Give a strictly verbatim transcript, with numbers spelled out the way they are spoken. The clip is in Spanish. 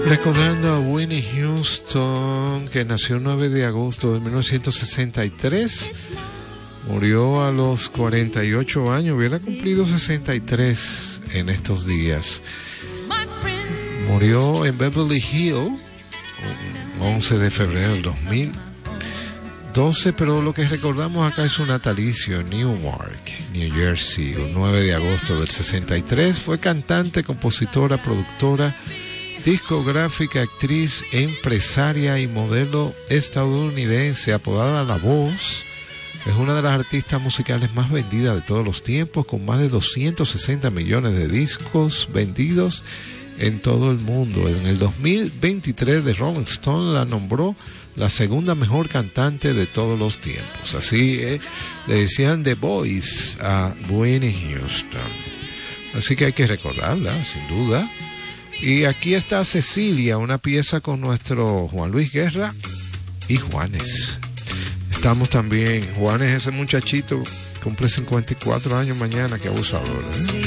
Recordando a Whitney Houston, que nació el nueve de agosto de mil novecientos sesenta y tres, murió a los cuarenta y ocho años, hubiera cumplido sesenta y tres en estos días. Murió en Beverly Hills, once de febrero del dos mil doce, pero lo que recordamos acá es su natalicio en Newark, New Jersey, el nueve de agosto del sesenta y tres. Fue cantante, compositora, productora, discográfica, actriz, empresaria y modelo estadounidense, apodada La Voz. Es una de las artistas musicales más vendidas de todos los tiempos, con más de doscientos sesenta millones de discos vendidos en todo el mundo. En el dos mil veintitrés, The Rolling Stone la nombró la segunda mejor cantante de todos los tiempos. Así eh, le decían The Voice a Whitney Houston. Así que hay que recordarla, sin duda. Y aquí está Cecilia, una pieza con nuestro Juan Luis Guerra y Juanes. Estamos también, Juanes, ese muchachito, cumple cincuenta y cuatro años mañana, qué abusador, ¿eh?